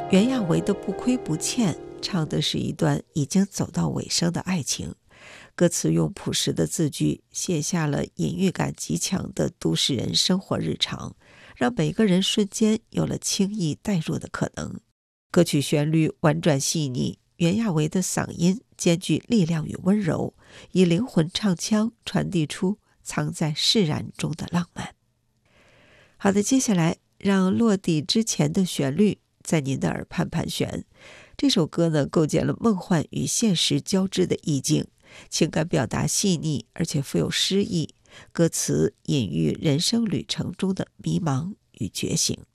袁娅维的不亏不欠唱的是一段已经走到尾声的爱情，歌词用朴实的字句写下了隐喻感极强的都市人生活日常，让每个人瞬间有了轻易代入的可能。歌曲旋律婉转细腻，袁娅维的嗓音兼具力量与温柔，以灵魂唱腔传递出藏在释然中的浪漫。好的，接下来让落地之前的旋律在您的耳畔盘旋。这首歌呢，构建了梦幻与现实交织的意境，情感表达细腻而且富有诗意，歌词隐喻人生旅程中的迷茫与觉醒。